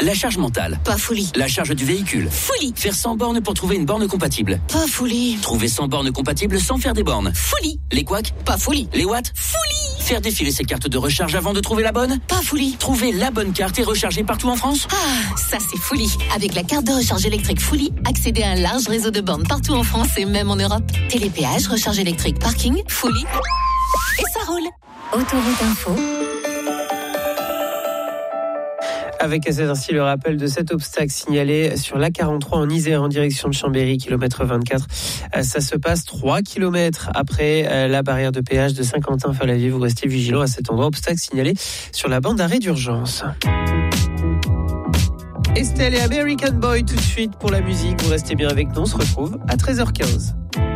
La charge mentale. Pas folie. La charge du véhicule. Folie. Faire 100 bornes pour trouver une borne compatible. Pas folie. Trouver 100 bornes compatibles sans faire des bornes. Folie. Les couacs. Pas folie. Les watts. Folie. Faire défiler ses cartes de recharge avant de trouver la bonne. Pas folie. Trouver la bonne carte et recharger partout en France. Ah, ça c'est folie. Avec la carte de recharge électrique Folie, accédez à un large réseau de bornes partout en France et même en Europe. Télépéage, recharge électrique, parking, Folie. Et ça roule. Autoroute Info. Avec à cette heure-ci le rappel de cet obstacle signalé sur l'A43 en Isère en direction de Chambéry, kilomètre 24. Ça se passe 3 kilomètres après la barrière de péage de Saint-Quentin-Fallavier. Vous restez vigilants à cet endroit, obstacle signalé sur la bande d'arrêt d'urgence. Estelle et American Boy tout de suite pour la musique. Vous restez bien avec nous, on se retrouve à 13h15.